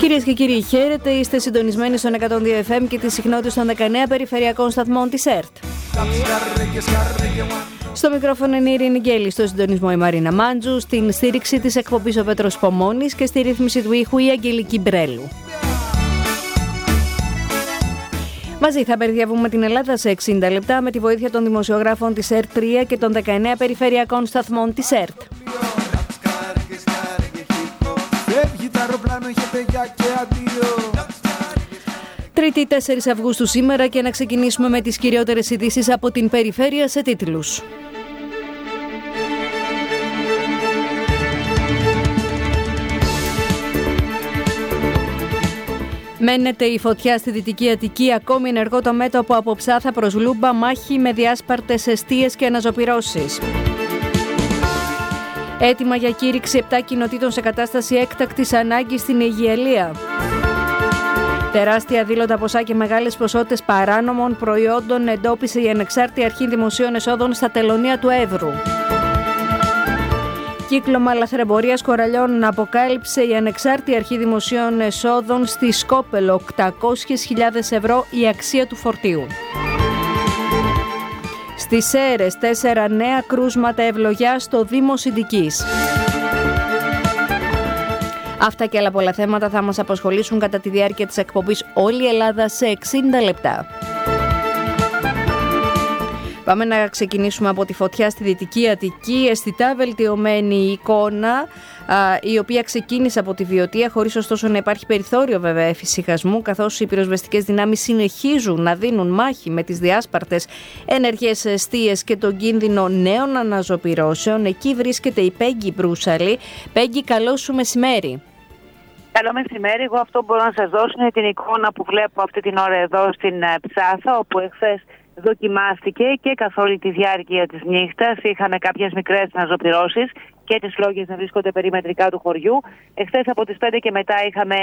Κυρίες και κύριοι, χαίρετε. Είστε συντονισμένοι στον 102 FM και τη συχνότητα των 19 περιφερειακών σταθμών της ΕΡΤ. Στο μικρόφωνο είναι η Ειρήνη Γκέλη, στο συντονισμό η Μαρίνα Μάντζου, στην στήριξη της εκπομπής ο Πέτρος Πομώνης και στη ρύθμιση του ήχου η Αγγελική Μπρέλου. Μαζί θα περιδιαβούμε την Ελλάδα σε 60 λεπτά με τη βοήθεια των δημοσιογράφων της ΕΡΤ 3 και των 19 περιφερειακών σταθμών της ΕΡΤ. Τρίτη 4 Αυγούστου σήμερα και να ξεκινήσουμε με τις κυριότερες ειδήσεις από την περιφέρεια σε τίτλους. Μένεται η φωτιά στη Δυτική Αττική, ακόμη ενεργό το μέτωπο από Ψάθα προς Λούμπα, μάχη με διάσπαρτες εστίες και αναζωπυρώσεις. Έτοιμα για κήρυξη 7 κοινοτήτων σε κατάσταση έκτακτης ανάγκης στην Αιγιαλία. Τεράστια δήλωτα ποσά και μεγάλες ποσότητες παράνομων προϊόντων εντόπισε η Ανεξάρτητη Αρχή Δημοσίων Εσόδων στα τελωνεία του Εύρου. Κύκλωμα λαθρεμπορίας κοραλιών αποκάλυψε η Ανεξάρτητη Αρχή Δημοσίων Εσόδων στη Σκόπελο, 800.000 ευρώ η αξία του φορτίου. Στις Σέρρες, 4 νέα κρούσματα ευλογιάς στο Δήμο Συντικής. Αυτά και άλλα πολλά θέματα θα μας απασχολήσουν κατά τη διάρκεια της εκπομπής Όλη η Ελλάδα σε 60 λεπτά. Πάμε να ξεκινήσουμε από τη φωτιά στη Δυτική Αττική, αισθητά βελτιωμένη η εικόνα, η οποία ξεκίνησε από τη Βιωτία, χωρίς ωστόσο να υπάρχει περιθώριο βέβαια εφησυχασμού, καθώς οι πυροσβεστικές δυνάμεις συνεχίζουν να δίνουν μάχη με τις διάσπαρτες ενεργές εστίες και τον κίνδυνο νέων αναζωπυρώσεων. Εκεί βρίσκεται η Πέγγι Μπρούσαλη. Πέγγι, καλό σου μεσημέρι. Καλό μεσημέρι. Εγώ αυτό που μπορώ να σας δώσω είναι την εικόνα που βλέπω αυτή την ώρα εδώ στην Ψάθα, όπου εχθές δοκιμάστηκε και καθ' όλη τη διάρκεια της νύχτας είχαμε κάποιες μικρές αναζωπυρώσεις και τις φλόγες να βρίσκονται περιμετρικά του χωριού. Εχθές από τις 5 και μετά είχαμε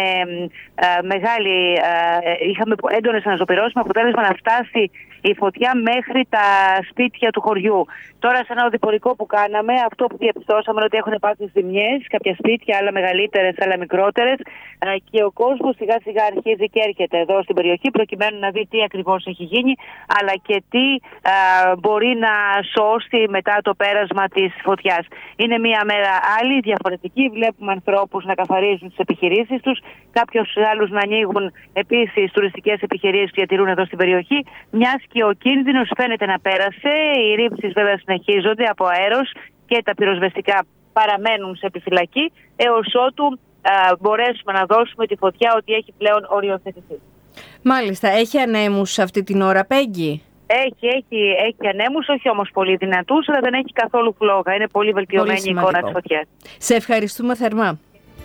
είχαμε έντονες αναζωπυρώσεις με αποτέλεσμα να φτάσει η φωτιά μέχρι τα σπίτια του χωριού. Τώρα σε ένα οδηπορικό που κάναμε, αυτό που διαπιστώσαμε είναι ότι έχουν υπάρξει ζημιές, κάποια σπίτια, άλλα μεγαλύτερες, άλλα μικρότερες, και ο κόσμος σιγά σιγά αρχίζει και έρχεται εδώ στην περιοχή προκειμένου να δει τι ακριβώς έχει γίνει, αλλά και τι μπορεί να σώσει μετά το πέρασμα της φωτιάς. Είναι μια μέρα άλλη, διαφορετική. Βλέπουμε ανθρώπους να καθαρίζουν τις επιχειρήσεις τους, κάποιους άλλους να ανοίγουν επίσης τουριστικές επιχειρήσεις που διατηρούν εδώ στην περιοχή, μιας και ο κίνδυνος φαίνεται να πέρασε. Οι ρήψεις βέβαια συνεχίζονται από αέρος και τα πυροσβεστικά παραμένουν σε επιφυλακή έως ότου μπορέσουμε να δώσουμε τη φωτιά ότι έχει πλέον οριοθετηθεί. Μάλιστα. Έχει ανέμους αυτή την ώρα, Πέγγι? Έχει ανέμους, όχι όμως πολύ δυνατούς, αλλά δεν έχει καθόλου φλόγα. Είναι πολύ βελτιωμένη η εικόνα της φωτιάς. Σε ευχαριστούμε θερμά.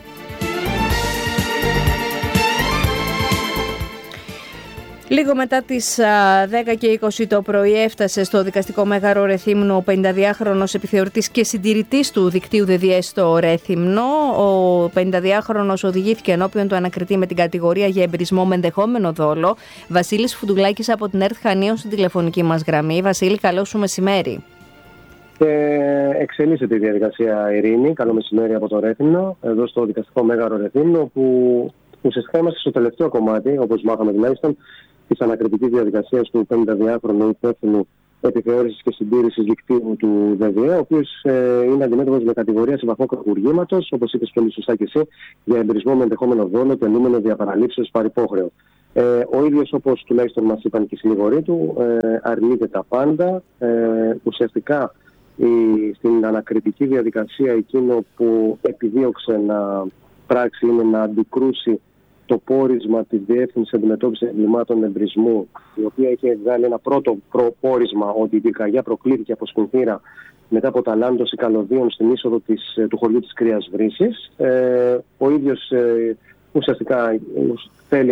Λίγο μετά τις 10 και 20 το πρωί έφτασε στο δικαστικό μέγαρο Ρεθύμνου ο 52χρονος επιθεωρητής και συντηρητής του δικτύου ΔΔΕ στο Ρέθυμνο. Ο 52χρονος οδηγήθηκε ενώπιον του ανακριτή με την κατηγορία για εμπρισμό με ενδεχόμενο δόλο. Βασίλης Φουντουλάκης από την ΕΡΤ Χανίων στην τηλεφωνική μας γραμμή. Βασίλη, καλό σου μεσημέρι. Εξελίσσεται η διαδικασία, Ειρήνη. Καλό μεσημέρι από το Ρέθυμνο, εδώ στο δικαστικό μέγαρο Ρεθύμνου, που ουσιαστικά είμαστε στο τελευταίο κομμάτι, όπως μάθαμε τουλάχιστον, της ανακριτικής διαδικασίας του 52χρονου υπεύθυνου επιθεώρησης και συντήρησης δικτύου του ΔΔΕ, ο οποίος είναι αντιμέτωπος με κατηγορία σε βαθμό κακουργήματος, όπως είπες πολύ σωστά και εσύ, για εμπρισμό με ενδεχόμενο δόλο και εννοούμενο διαπαραλήψεως παρυπόχρεο. Ο ίδιος, όπως τουλάχιστον μας είπαν και οι συνηγοροί του, αρνείται τα πάντα. Ουσιαστικά στην ανακριτική διαδικασία εκείνο που επιδίωξε να πράξει είναι να αντικρούσει το πόρισμα της Διεύθυνσης Αντιμετώπισης Εγκλημάτων Εμπρισμού, η οποία είχε βγάλει ένα πρώτο πόρισμα ότι η πυρκαγιά προκλήθηκε από σκουνθήρα μετά από ταλάντωση καλωδίων στην είσοδο του χωριού της Κρύας Βρύσης. Ο ίδιος ουσιαστικά θέλει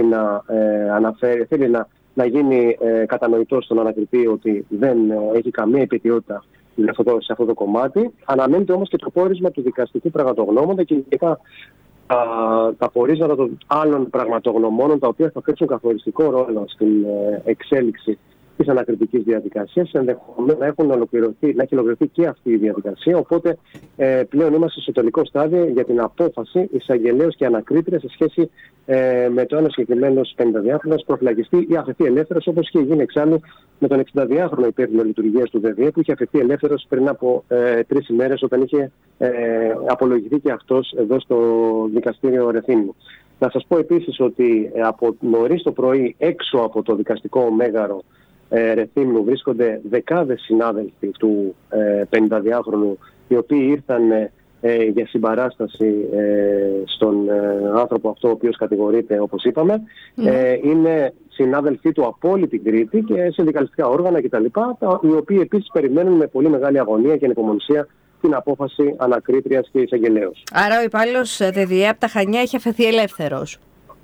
να γίνει κατανοητό στον ανακριτή ότι δεν έχει καμία επιτιότητα σε αυτό το κομμάτι. Αναμένεται όμως και το πόρισμα του δικαστικού πραγματογνώμοντα και ειδικά τα πορίσματα των άλλων πραγματογνωμόνων, τα οποία θα παίξουν καθοριστικό ρόλο στην εξέλιξη της ανακριτικής διαδικασίας. Ενδεχομένως να έχει ολοκληρωθεί και αυτή η διαδικασία. Οπότε πλέον είμαστε στο τελικό στάδιο για την απόφαση εισαγγελέως και ανακρίτρια σε σχέση με το ένα συγκεκριμένο 52χρονο προφυλακιστεί ή αφαιθεί ελεύθερος, όπως είχε γίνει εξάλλου με τον 62χρονο υπεύθυνο λειτουργίας του ΔΔΕ, που είχε αφαιθεί ελεύθερος πριν από 3 ημέρες, όταν είχε απολογηθεί και αυτός εδώ στο δικαστήριο Ρεθύμνου. Να σας πω επίσης ότι από νωρίς το πρωί έξω από το δικαστικό μέγαρο Ρεθύμνου βρίσκονται δεκάδες συνάδελφοι του 52χρονου, οι οποίοι ήρθαν για συμπαράσταση στον άνθρωπο αυτό ο οποίος κατηγορείται, όπως είπαμε. Είναι συνάδελφοί του από όλη την Κρήτη και συνδικαλιστικά όργανα κτλ., οι οποίοι επίσης περιμένουν με πολύ μεγάλη αγωνία και ανυπομονησία την απόφαση ανακρίτριας και εισαγγελέως. Άρα ο υπάλληλος ΔΔΕ από τα Χανιά έχει αφαιθεί ελεύθερος?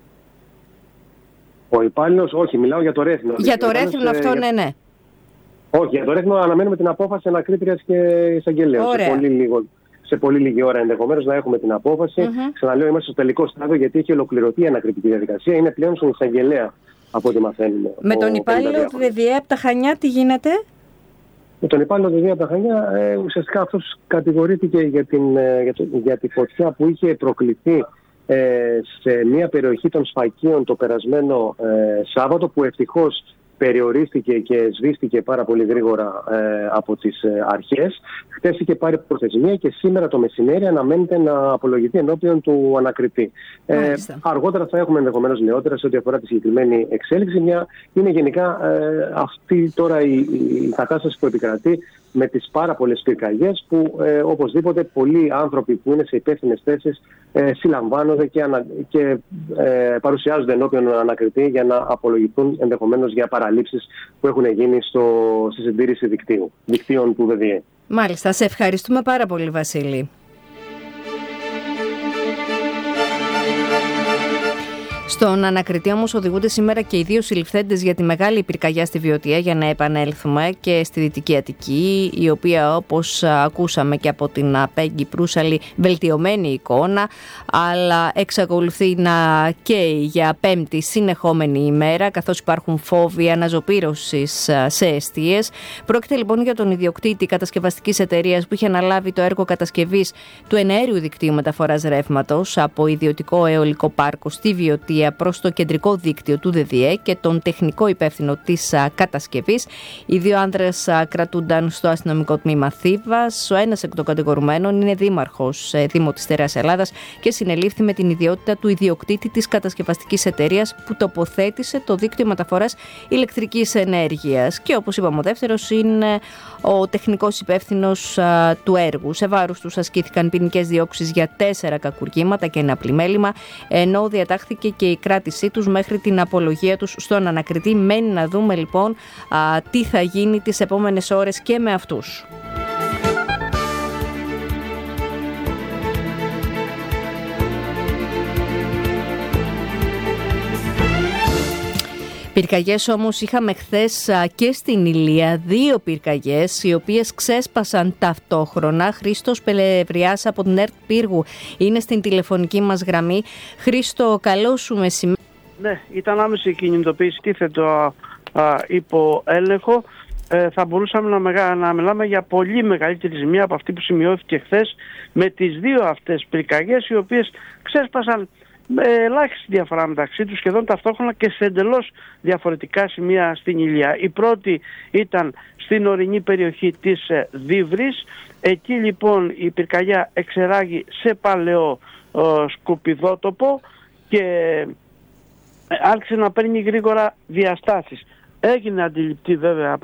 Ο υπάλληλος, όχι, μιλάω για το Ρέθυμνο. Για το Ρέθυμνο αυτό, ναι. Όχι, για το Ρέθυμνο αναμένουμε την απόφαση ανακρίτριας και εισαγγελέως. Σε πολύ λίγη ώρα ενδεχομένως να έχουμε την απόφαση. Ξαναλέω, είμαστε στο τελικό στάδιο, γιατί έχει ολοκληρωθεί η ανακριτική διαδικασία. Είναι πλέον στον εισαγγελέα, από ό,τι μαθαίνουμε. Με τον υπάλληλο του ΔΔΕ από τα Χανιά τι γίνεται? Με τον υπάλληλο του ΔΔΕ από τα Χανιά, ουσιαστικά αυτός κατηγορήθηκε για τη φωτιά που είχε προκληθεί σε μια περιοχή των Σφακίων το περασμένο Σάββατο, που ευτυχώς περιορίστηκε και σβήστηκε πάρα πολύ γρήγορα από τις αρχές. Χθες είχε πάρει προθεσμία και σήμερα το μεσημέρι αναμένεται να απολογηθεί ενώπιον του ανακριτή. Αργότερα θα έχουμε ενδεχομένως νεότερα σε ό,τι αφορά τη συγκεκριμένη εξέλιξη. Είναι γενικά αυτή τώρα η κατάσταση που επικρατεί με τις πάρα πολλές πυρκαγιές, που οπωσδήποτε πολλοί άνθρωποι που είναι σε υπεύθυνες θέσεις συλλαμβάνονται και παρουσιάζονται ενώπιον ανακριτή για να απολογηθούν ενδεχομένως για παραλήψεις που έχουν γίνει στη συντήρηση δικτύων του ΔΔΕ. Μάλιστα. Σε ευχαριστούμε πάρα πολύ, Βασίλη. Στον ανακριτή όμως οδηγούνται σήμερα και οι 2 συλληφθέντες για τη μεγάλη πυρκαγιά στη Βιωτία, για να επανέλθουμε, και στη Δυτική Αττική, η οποία, όπως ακούσαμε και από την Πέγγι Προύσαλη, βελτιωμένη εικόνα, αλλά εξακολουθεί να καίει για 5η συνεχόμενη ημέρα, καθώς υπάρχουν φόβοι αναζωπήρωσης σε εστίες. Πρόκειται λοιπόν για τον ιδιοκτήτη κατασκευαστικής εταιρείας που είχε αναλάβει το έργο κατασκευής του εναέριου δικτύου μεταφοράς ρεύματος από ιδιωτικό αιωλικό πάρκο στη Βιωτία προς το κεντρικό δίκτυο του ΔΔΕ και τον τεχνικό υπεύθυνο της κατασκευής. Οι 2 άνδρες κρατούνταν στο αστυνομικό τμήμα Θήβας. Ο ένας εκ των κατηγορουμένων είναι δήμαρχος Δήμο της Στερεάς Ελλάδας και συνελήφθη με την ιδιότητα του ιδιοκτήτη της κατασκευαστικής εταιρείας που τοποθέτησε το δίκτυο μεταφοράς ηλεκτρικής ενέργειας. Και όπως είπαμε, ο δεύτερος είναι ο τεχνικός υπεύθυνος του έργου. Σε βάρος τους ασκήθηκαν ποινικές διώξεις για 4 κακουργήματα και ένα πλημέλημα, ενώ διατάχθηκε και η κράτησή τους μέχρι την απολογία τους στον ανακριτή. Μένει να δούμε λοιπόν τι θα γίνει τις επόμενες ώρες και με αυτούς. Πυρκαγιές όμως είχαμε χθες και στην Ηλία, 2 πυρκαγιές οι οποίες ξέσπασαν ταυτόχρονα. Χρήστος Πελευριάς από την ΕΡΤ Πύργου είναι στην τηλεφωνική μας γραμμή. Χρήστο, καλό σου μεσημέρι. Ναι, ήταν άμεση κινητοποίηση, τίθετο υπό έλεγχο. Θα μπορούσαμε να μιλάμε για πολύ μεγαλύτερη ζημία από αυτή που σημειώθηκε χθες με τις 2 αυτές πυρκαγιές, οι οποίες ξέσπασαν με ελάχιστη διαφορά μεταξύ τους, σχεδόν ταυτόχρονα και σε εντελώς διαφορετικά σημεία στην Ηλία. Η πρώτη ήταν στην ορεινή περιοχή της Δίβρης. Εκεί λοιπόν η πυρκαγιά εξεράγει σε παλαιό σκουπιδότοπο και άρχισε να παίρνει γρήγορα διαστάσεις. Έγινε αντιληπτή βέβαια από